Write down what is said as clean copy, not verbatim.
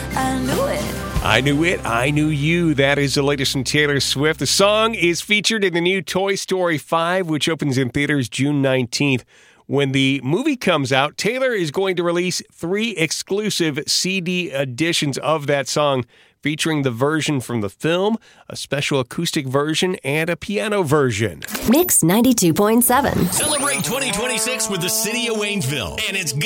I knew it. I Knew It, I Knew You. That is the latest from Taylor Swift. The song is featured in the new Toy Story 5, which opens in theaters June 19th. When the movie comes out, Taylor is going to release 3 exclusive CD editions of that song, featuring the version from the film, a special acoustic version, and a piano version. Mix 92.7. Celebrate 2026 with the City of Waynesville, and it's